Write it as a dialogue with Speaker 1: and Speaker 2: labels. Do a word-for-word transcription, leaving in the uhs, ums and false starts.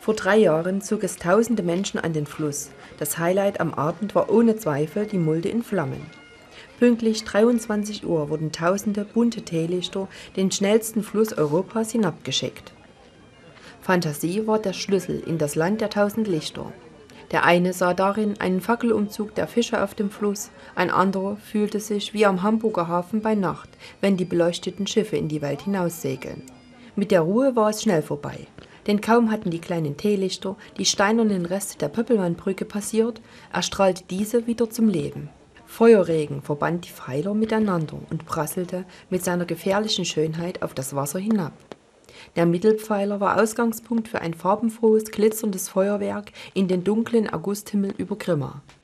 Speaker 1: Vor drei Jahren zog es tausende Menschen an den Fluss. Das Highlight am Abend war ohne Zweifel die Mulde in Flammen. Pünktlich dreiundzwanzig Uhr wurden tausende bunte Teelichter den schnellsten Fluss Europas hinabgeschickt. Fantasie war der Schlüssel in das Land der tausend Lichter. Der eine sah darin einen Fackelumzug der Fischer auf dem Fluss, ein anderer fühlte sich wie am Hamburger Hafen bei Nacht, wenn die beleuchteten Schiffe in die Welt hinaussegeln. Mit der Ruhe war es schnell vorbei, denn kaum hatten die kleinen Teelichter die steinernen Reste der Pöppelmannbrücke passiert, erstrahlte diese wieder zum Leben. Feuerregen verband die Pfeiler miteinander und prasselte mit seiner gefährlichen Schönheit auf das Wasser hinab. Der Mittelpfeiler war Ausgangspunkt für ein farbenfrohes, glitzerndes Feuerwerk in den dunklen Augusthimmel über Grimma.